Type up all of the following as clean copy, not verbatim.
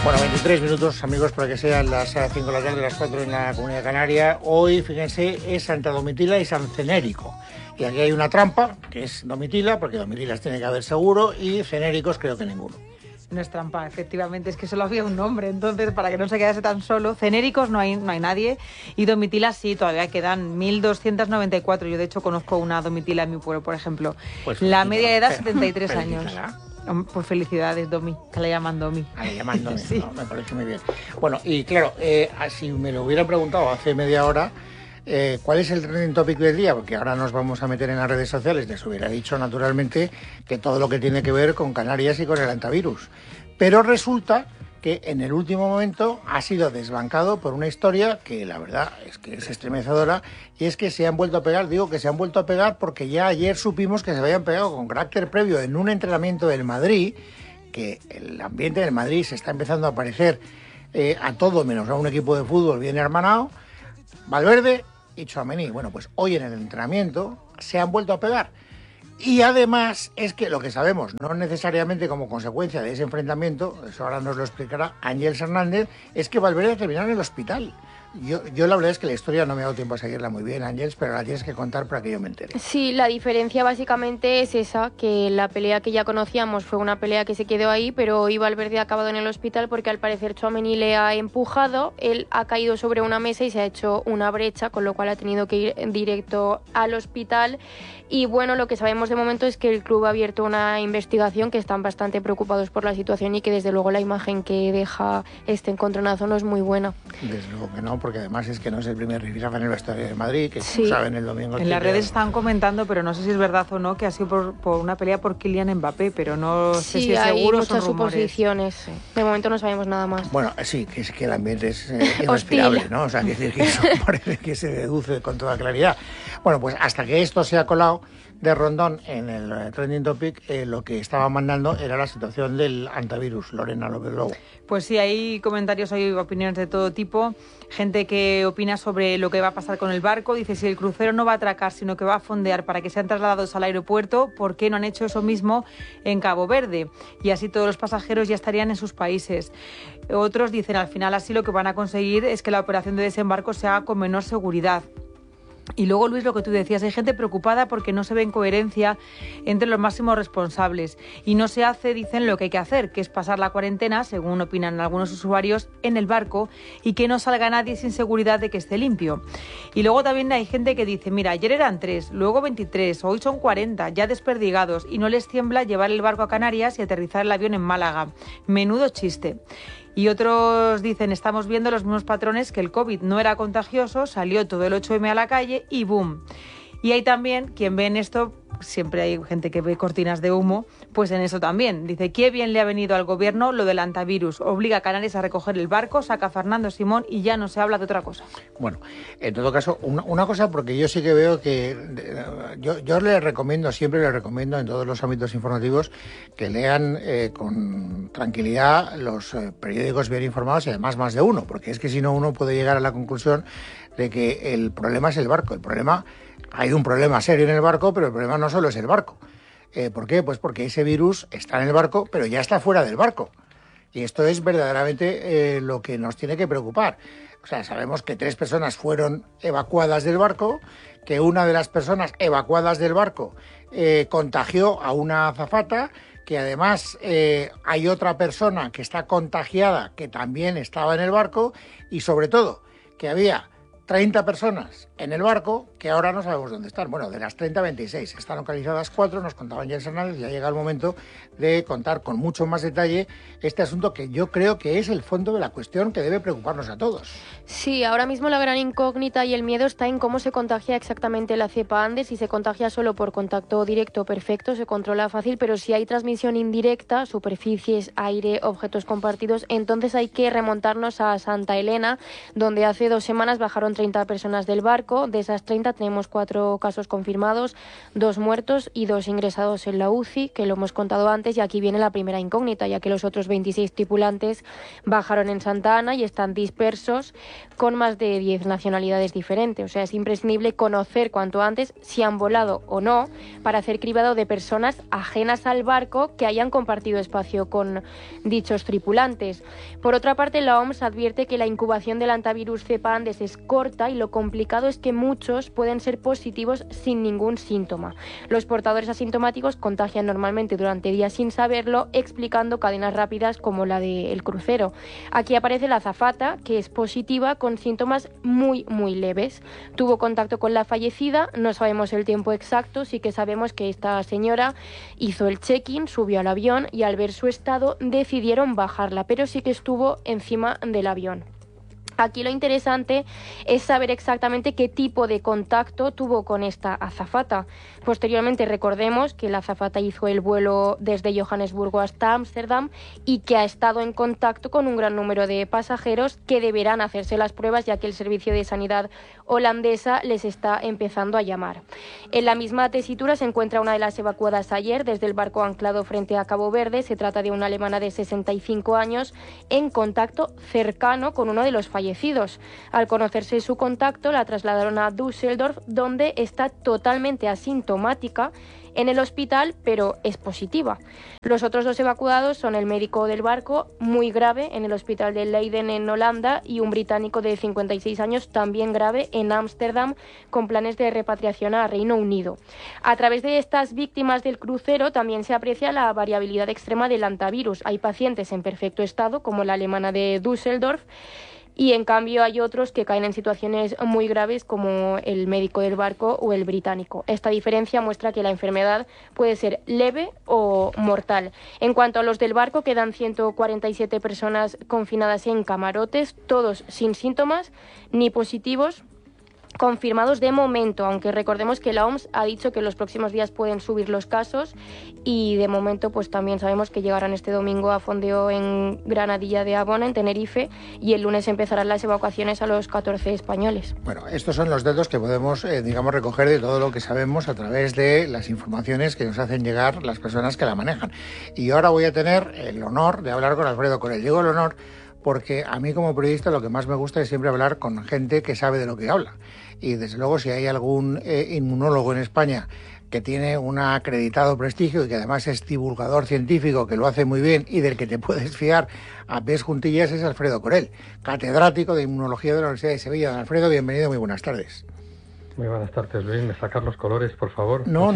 Bueno, 23 minutos, amigos, para que sean las 5 de la tarde, las 4 en la Comunidad Canaria. Hoy, fíjense, es Santa Domitila y San Cenérico. Y aquí hay una trampa, que es Domitila, porque Domitilas tiene que haber seguro, y Cenéricos creo que ninguno. No es trampa, efectivamente, es que solo había un nombre, entonces para que no se quedase tan solo. Cenéricos no hay nadie, y Domitila sí, todavía quedan 1.294. Yo de hecho conozco una Domitila en mi pueblo, por ejemplo. Pues la media de edad 73 años. Felicítala. Pues felicidades, Domi, que la llaman Domi. La llaman Domi, Sí. ¿no? Me parece muy bien. Bueno, y claro, si me lo hubiera preguntado hace media hora, ¿cuál es el trending topic del día? Porque ahora nos vamos a meter en las redes sociales. Les hubiera dicho, naturalmente, que todo lo que tiene que ver con Canarias y con el antivirus. Pero resulta que en el último momento ha sido desbancado por una historia que la verdad es que es estremecedora, y es que se han vuelto a pegar. Digo que se han vuelto a pegar porque ya ayer supimos que se habían pegado con carácter previo en un entrenamiento del Madrid, que el ambiente del Madrid se está empezando a parecer a todo menos a un equipo de fútbol bien hermanado, Valverde y Tchouaméni. Bueno, pues hoy en el entrenamiento se han vuelto a pegar. Y además es que lo que sabemos, no necesariamente como consecuencia de ese enfrentamiento, eso ahora nos lo explicará Ángeles Hernández, es que Valverde terminó en el hospital. Yo la verdad es que la historia no me ha dado tiempo a seguirla muy bien, Ángeles, pero la tienes que contar para que yo me entere. Sí, la diferencia básicamente es esa, que la pelea que ya conocíamos fue una pelea que se quedó ahí, pero hoy Valverde ha acabado en el hospital porque al parecer Tchouaméni le ha empujado, él ha caído sobre una mesa y se ha hecho una brecha, con lo cual ha tenido que ir directo al hospital. Y bueno, lo que sabemos de momento es que el club ha abierto una investigación, que están bastante preocupados por la situación y que desde luego la imagen que deja este encontronazo no es muy buena. Desde luego que no, porque además es que no es el primer rifirrafe en el vestuario de Madrid, que Sí. como saben el domingo... En las redes están comentando, pero no sé si es verdad o no, que ha sido por una pelea por Kylian Mbappé, pero no sé si es hay seguro o muchas son rumores. suposiciones. De momento no sabemos nada más. Bueno, sí, que es que el ambiente es irrespirable, Hostil. ¿no? O sea, que decir que eso parece que se deduce con toda claridad. Bueno, pues hasta que esto se ha colado de rondón en el trending topic, lo que estaba mandando era la situación del antivirus. Lorena López Lobo. Pues sí, hay comentarios, hay opiniones de todo tipo. Gente que opina sobre lo que va a pasar con el barco. Dice, si el crucero no va a atracar, sino que va a fondear para que sean trasladados al aeropuerto, ¿por qué no han hecho eso mismo en Cabo Verde? Y así todos los pasajeros ya estarían en sus países. Otros dicen, al final así lo que van a conseguir es que la operación de desembarco se haga con menor seguridad. Y luego, Luis, lo que tú decías, hay gente preocupada porque no se ve coherencia entre los máximos responsables y no se hace, dicen, lo que hay que hacer, que es pasar la cuarentena, según opinan algunos usuarios, en el barco, y que no salga nadie sin seguridad de que esté limpio. Y luego también hay gente que dice, mira, ayer eran 3, luego 23, hoy son 40, ya desperdigados, y no les tiembla llevar el barco a Canarias y aterrizar el avión en Málaga. Menudo chiste. Y otros dicen, estamos viendo los mismos patrones, que el COVID no era contagioso, salió todo el 8M a la calle y ¡boom! Y hay también quien ve en esto, siempre hay gente que ve cortinas de humo, pues en eso también. Dice, qué bien le ha venido al gobierno lo del antivirus. Obliga a Canarias a recoger el barco, saca a Fernando Simón y ya no se habla de otra cosa. Bueno, en todo caso, una cosa, porque yo sí que veo que... Yo les recomiendo, siempre les recomiendo en todos los ámbitos informativos que lean con tranquilidad los periódicos bien informados, y además más de uno, porque es que si no uno puede llegar a la conclusión de que el problema es el barco. El problema... Hay un problema serio en el barco, pero el problema no solo es el barco. ¿Por qué? Pues porque ese virus está en el barco, pero ya está fuera del barco. Y esto es verdaderamente lo que nos tiene que preocupar. O sea, sabemos que 3 personas fueron evacuadas del barco, que una de las personas evacuadas del barco contagió a una azafata, que además hay otra persona que está contagiada que también estaba en el barco, y sobre todo que había 30 personas en el barco que ahora no sabemos dónde están. Bueno, de las 30, 26 están localizadas 4, nos contaba Ángeles Hernández, y ya llega el momento de contar con mucho más detalle este asunto, que yo creo que es el fondo de la cuestión que debe preocuparnos a todos. Sí, ahora mismo la gran incógnita y el miedo está en cómo se contagia exactamente la cepa Andes. Si se contagia solo por contacto directo, perfecto, se controla fácil, pero si hay transmisión indirecta, superficies, aire, objetos compartidos, entonces hay que remontarnos a Santa Elena, donde hace 2 semanas bajaron 30 personas del barco. De esas 30 30 tenemos 4 casos confirmados, 2 muertos y 2 ingresados en la UCI, que lo hemos contado antes, y aquí viene la primera incógnita, ya que los otros 26 tripulantes bajaron en Santa Ana y están dispersos con más de 10 nacionalidades diferentes. O sea, es imprescindible conocer cuanto antes si han volado o no para hacer cribado de personas ajenas al barco que hayan compartido espacio con dichos tripulantes. Por otra parte, la OMS advierte que la incubación del hantavirus cepa Andes es corta y lo complicado es que muchos pueden ser positivos sin ningún síntoma. Los portadores asintomáticos contagian normalmente durante días sin saberlo, explicando cadenas rápidas como la del crucero. Aquí aparece la azafata, que es positiva con síntomas muy leves. Tuvo contacto con la fallecida, no sabemos el tiempo exacto, sí que sabemos que esta señora hizo el check-in, subió al avión y al ver su estado decidieron bajarla, pero sí que estuvo encima del avión. Aquí lo interesante es saber exactamente qué tipo de contacto tuvo con esta azafata. Posteriormente recordemos que la azafata hizo el vuelo desde Johannesburgo hasta Ámsterdam y que ha estado en contacto con un gran número de pasajeros que deberán hacerse las pruebas, ya que el Servicio de Sanidad holandesa les está empezando a llamar. En la misma tesitura se encuentra una de las evacuadas ayer desde el barco anclado frente a Cabo Verde. Se trata de una alemana de 65 años en contacto cercano con uno de los fallecidos. Al conocerse su contacto, la trasladaron a Düsseldorf, donde está totalmente asintomática en el hospital, pero es positiva. Los otros 2 evacuados son el médico del barco, muy grave, en el hospital de Leiden en Holanda, y un británico de 56 años, también grave, en Ámsterdam, con planes de repatriación a Reino Unido. A través de estas víctimas del crucero también se aprecia la variabilidad extrema del hantavirus. Hay pacientes en perfecto estado, como la alemana de Düsseldorf, y en cambio hay otros que caen en situaciones muy graves como el médico del barco o el británico. Esta diferencia muestra que la enfermedad puede ser leve o mortal. En cuanto a los del barco, quedan 147 personas confinadas en camarotes, todos sin síntomas ni positivos confirmados de momento, aunque recordemos que la OMS ha dicho que en los próximos días pueden subir los casos y de momento pues también sabemos que llegarán este domingo a fondeo en Granadilla de Abona, en Tenerife, y el lunes empezarán las evacuaciones a los 14 españoles. Bueno, estos son los datos que podemos, recoger de todo lo que sabemos a través de las informaciones que nos hacen llegar las personas que la manejan. Y ahora voy a tener el honor de hablar con Alfredo Corell. Digo el honor porque a mí como periodista lo que más me gusta es siempre hablar con gente que sabe de lo que habla. Y desde luego si hay algún inmunólogo en España que tiene un acreditado prestigio y que además es divulgador científico, que lo hace muy bien y del que te puedes fiar a pies juntillas, es Alfredo Corell, catedrático de Inmunología de la Universidad de Sevilla. Don Alfredo, bienvenido, muy buenas tardes. Muy buenas tardes, Luis. ¿Me sacas los colores, por favor? No,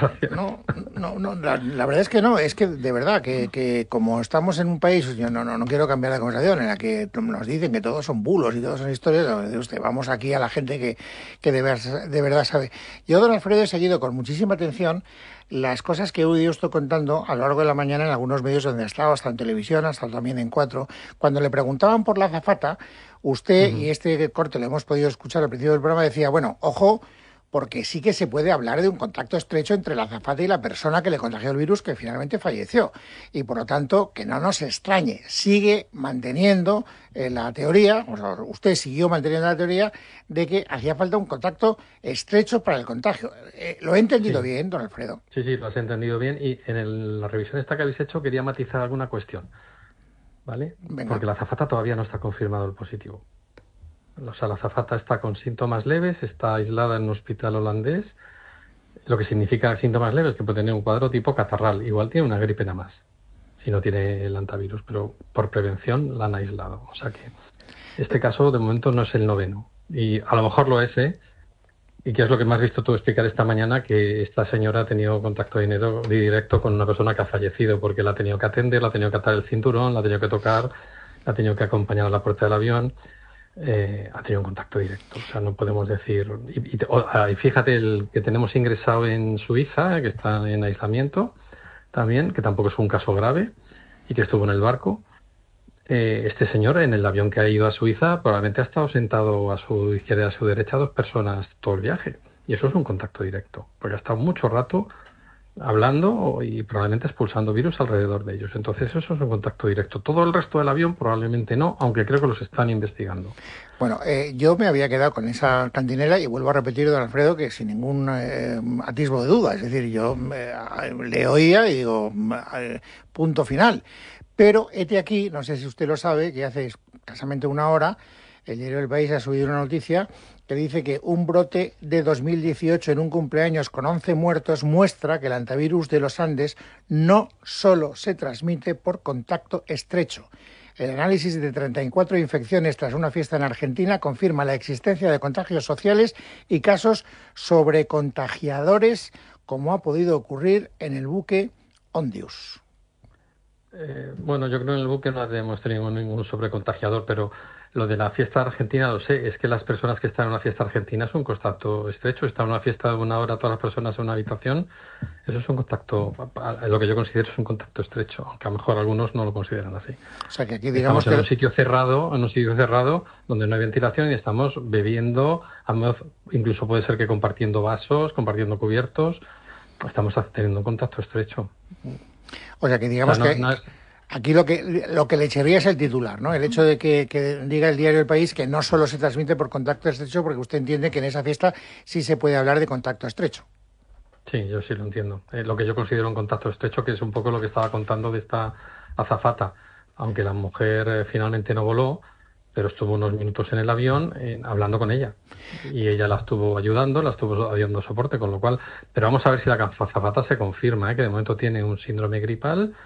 la verdad es que no. Es que, de verdad, que como estamos en un país, yo no quiero cambiar la conversación, en la que nos dicen que todos son bulos y todos son historias. Usted, vamos aquí a la gente que de verdad sabe. Yo, don Alfredo, he seguido con muchísima atención las cosas que he ido estoy contando a lo largo de la mañana en algunos medios donde ha estado, hasta en televisión, hasta también en 4. Cuando le preguntaban por la azafata, usted, y este corte lo hemos podido escuchar al principio del programa, decía, bueno, ojo, porque sí que se puede hablar de un contacto estrecho entre la azafata y la persona que le contagió el virus, que finalmente falleció. Y por lo tanto, que no nos extrañe, sigue manteniendo la teoría, o sea, usted siguió manteniendo la teoría de que hacía falta un contacto estrecho para el contagio. ¿Lo he entendido bien, don Alfredo? Sí, lo has entendido bien. Y en la revisión esta que habéis hecho quería matizar alguna cuestión, ¿vale? Venga. Porque la azafata todavía no está confirmado el positivo. O sea, la azafata está con síntomas leves, está aislada en un hospital holandés, lo que significa síntomas leves, que puede tener un cuadro tipo catarral, igual tiene una gripe nada más, si no tiene el hantavirus, pero por prevención la han aislado. O sea que este caso de momento no es el noveno, y a lo mejor lo es, y que es lo que me has visto tú explicar esta mañana, que esta señora ha tenido contacto directo con una persona que ha fallecido, porque la ha tenido que atender, la ha tenido que atar el cinturón, la ha tenido que tocar, la ha tenido que acompañar a la puerta del avión. Ha tenido un contacto directo, o sea, no podemos decir. Y fíjate que tenemos ingresado en Suiza, que está en aislamiento también, que tampoco es un caso grave y que estuvo en el barco. Este señor en el avión que ha ido a Suiza probablemente ha estado sentado a su izquierda y a su derecha 2 personas todo el viaje, y eso es un contacto directo, porque ha estado mucho rato hablando y probablemente expulsando virus alrededor de ellos. Entonces eso es un contacto directo. Todo el resto del avión probablemente no, aunque creo que los están investigando. Bueno, yo me había quedado con esa cantinela y vuelvo a repetir, don Alfredo, que sin ningún atisbo de duda. Es decir, yo le oía y digo, punto final. Pero hete aquí, no sé si usted lo sabe, que hace escasamente una hora el diario El País ha subido una noticia que dice que un brote de 2018 en un cumpleaños con 11 muertos muestra que el antivirus de los Andes no solo se transmite por contacto estrecho. El análisis de 34 infecciones tras una fiesta en Argentina confirma la existencia de contagios sociales y casos sobrecontagiadores, como ha podido ocurrir en el buque Ondius. Bueno, yo creo que en el buque no hemos tenido ningún sobrecontagiador, pero lo de la fiesta argentina lo sé, es que las personas que están en una fiesta argentina es un contacto estrecho. Están en una fiesta de una hora todas las personas en una habitación, eso es un contacto, lo que yo considero es un contacto estrecho, aunque a lo mejor algunos no lo consideran así. O sea que aquí digamos estamos en un sitio cerrado donde no hay ventilación y estamos bebiendo, incluso puede ser que compartiendo vasos, compartiendo cubiertos, estamos teniendo un contacto estrecho. O sea que digamos aquí lo que le echaría es el titular, ¿no? El hecho de que diga el diario El País que no solo se transmite por contacto estrecho, porque usted entiende que en esa fiesta sí se puede hablar de contacto estrecho. Sí, yo sí lo entiendo. Lo que yo considero un contacto estrecho, que es un poco lo que estaba contando de esta azafata. Aunque la mujer finalmente no voló, pero estuvo unos minutos en el avión hablando con ella. Y ella la estuvo ayudando, la estuvo dando soporte, con lo cual... Pero vamos a ver si la azafata se confirma, que de momento tiene un síndrome gripal